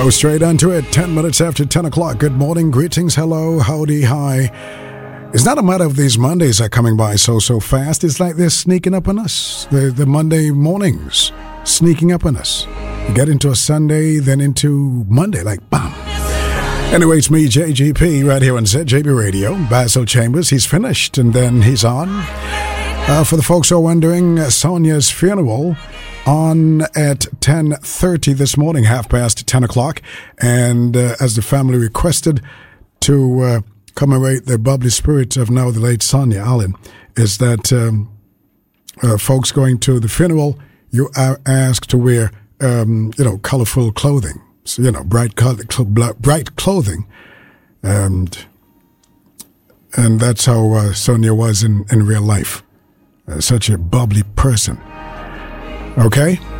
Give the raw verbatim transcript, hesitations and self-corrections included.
Go straight onto it. ten minutes after ten o'clock. Good morning, greetings, hello, howdy, hi. It's not a matter of these Mondays are coming by so, so fast. It's like they're sneaking up on us. The, the Monday mornings sneaking up on us. You get into a Sunday, then into Monday, like bam. Anyway, it's me, J G P, right here on Z J B Radio. Basil Chambers, he's finished, and then he's on. Uh, for the folks who are wondering, Sonia's funeral on at ten thirty this morning, half past ten o'clock. And uh, as the family requested to uh, commemorate the bubbly spirit of now the late Sonia Allen, is that um, uh, folks going to the funeral, you are asked to wear, um, you know, colorful clothing. So, you know, bright, color, cl- bright clothing. And, and that's how uh, Sonia was in, in real life. Uh, such a bubbly person. Okay?